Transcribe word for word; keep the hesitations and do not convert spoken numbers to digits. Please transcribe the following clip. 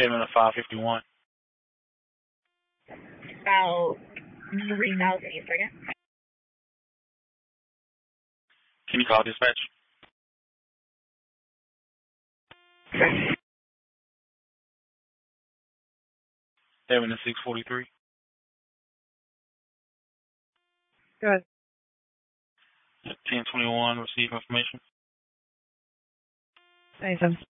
seven to five fifty-one. About three thousand a second. Can you call dispatch? Okay. seven to six forty-three. Go ahead. ten twenty-one, receive information. Anytime.